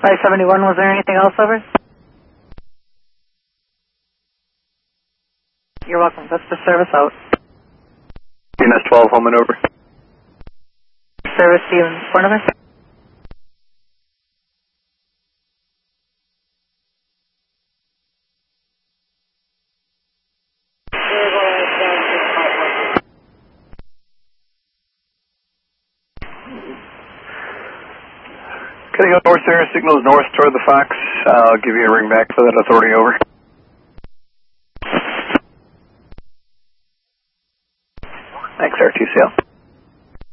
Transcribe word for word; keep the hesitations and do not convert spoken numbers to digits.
five seventy-one, was there anything else, over? You're welcome. That's the service out. D N S twelve, home and over. Service to you in front of us? Okay, go north there, signals north toward the Fox. I'll give you a ring back for that authority, over. Thanks, R T C L.